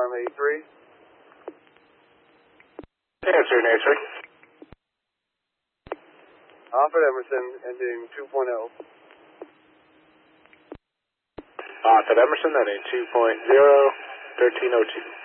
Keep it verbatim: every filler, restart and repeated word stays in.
alarm eighty-three. Answer, answer. Alfred Emerson, ending two point oh. Alfred Emerson, ending two point oh, thirteen oh two.